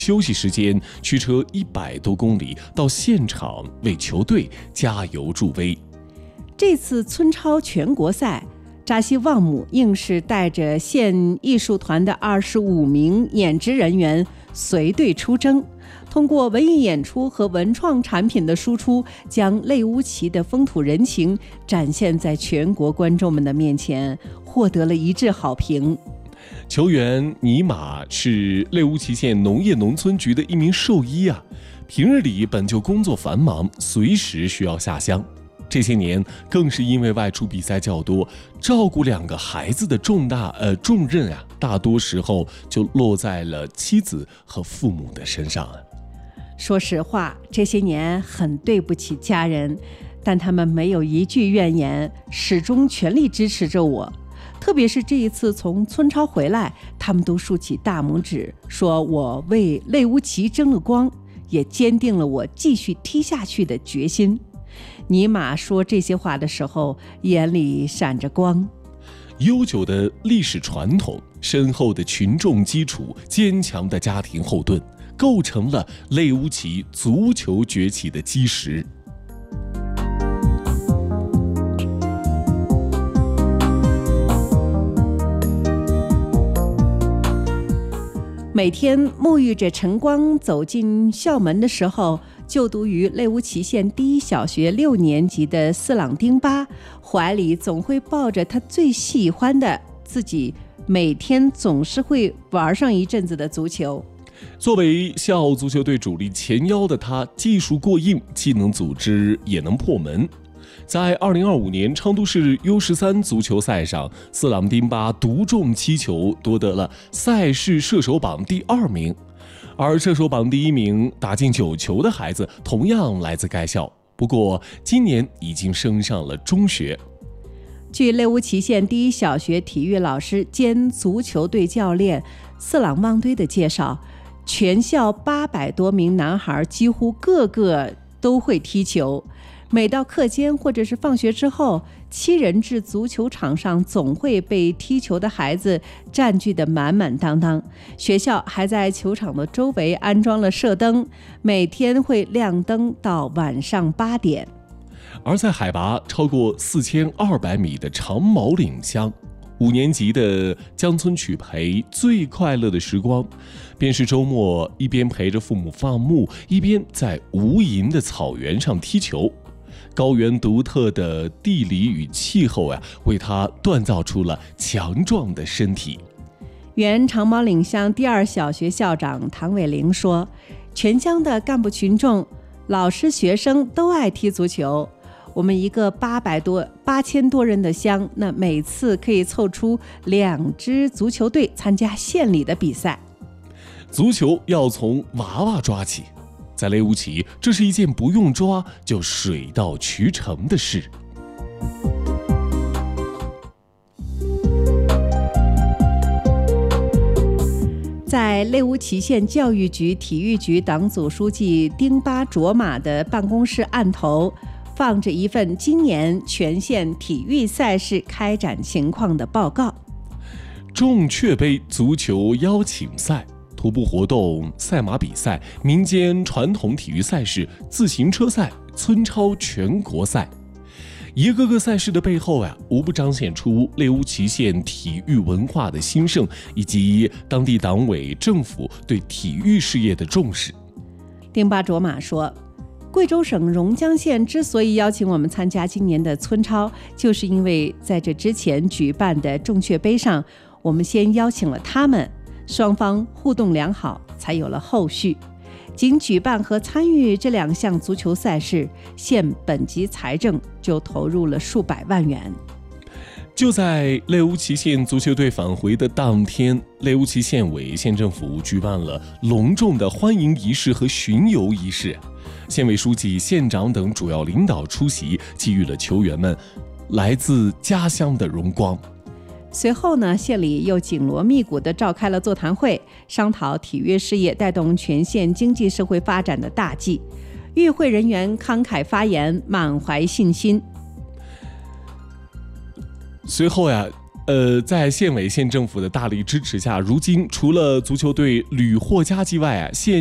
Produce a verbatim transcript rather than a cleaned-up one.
休息时间驱车一百多公里到现场为球队加油助威。 这次村超全国赛，扎西旺姆硬是带着县艺术团的二十五名演职人员随队出征，通过文艺演出和文创产品的输出，将类乌旗的风土人情展现在全国观众们的面前，获得了一致好评。 球员尼玛是类乌旗县农业农村局的一名兽医啊，平日里本就工作繁忙，随时需要下乡。这些年更是因为外出比赛较多，照顾两个孩子的重大呃重任啊，大多时候就落在了妻子和父母的身上啊。 说实话，这些年很对不起家人，但他们没有一句怨言，始终全力支持着我。特别是这一次从村超回来，他们都竖起大拇指，说我为类乌旗争了光，也坚定了我继续踢下去的决心。尼玛说这些话的时候，眼里闪着光。 悠久的历史传统、深厚的群众基础、坚强的家庭后盾，构成了类乌旗足球崛起的基石。 每天沐浴着晨光走进校门的时候，就读于类乌旗县第一小学六年级的斯朗丁巴怀里总会抱着他最喜欢的自己每天总是会玩上一阵子的足球。 作为校足球队主力前腰的他，技术过硬，既能组织也能破门。在二零二五年昌都市 U 十三 足球赛上，斯朗丁巴独中七球，夺得了赛事射手榜第二名。而射手榜第一名打进九球的孩子同样来自该校，不过今年已经升上了中学。 据类乌旗县第一小学体育老师兼足球队教练斯朗旺堆的介绍，全校八百多名男孩几乎个个都会踢球。每到课间或者是放学之后，七人制足球场上总会被踢球的孩子占据得满满当当。学校还在球场的周围安装了射灯，每天会亮灯到晚上八点。 而在海拔超过四千二百米的长毛岭乡，五年级的江村曲培最快乐的时光，便是周末一边陪着父母放牧，一边在无垠的草原上踢球。高原独特的地理与气候啊，为他锻造出了强壮的身体。 原长毛岭乡第二小学校长唐伟玲说，全乡的干部群众、老师、学生都爱踢足球。我们一个八百多、八千多人的乡，那每次可以凑出两支足球队参加县里的比赛。 足球要从娃娃抓起。在类乌旗，这是一件不用抓就水到渠成的事。 在类乌旗县教育局体育局党组书记丁巴卓玛的办公室案头，放着一份今年全县体育赛事开展情况的报告。 重雀杯足球邀请赛、徒步活动、赛马比赛、民间传统体育赛事、自行车赛、村超全国赛，一个个赛事的背后呀，无不彰显出类乌旗县体育文化的兴盛，以及当地党委政府对体育事业的重视。 丁巴卓玛说，贵州省榕江县之所以邀请我们参加今年的村超，就是因为在这之前举办的重雀杯上，我们先邀请了他们，双方互动良好，才有了后续。仅举办和参与这两项足球赛事，县本级财政就投入了数百万元。 就在类乌旗县足球队返回的当天，类乌旗县委、县政府举办了隆重的欢迎仪式和巡游仪式，县委书记、县长等主要领导出席，给予了球员们来自家乡的荣光。 随后呢，县里又紧锣密鼓地召开了座谈会，商讨体育事业带动全县经济社会发展的大计。与会人员慷慨发言，满怀信心。 随后呀， 呃，在县委县政府的大力支持下，如今除了足球队屡获佳绩外啊，县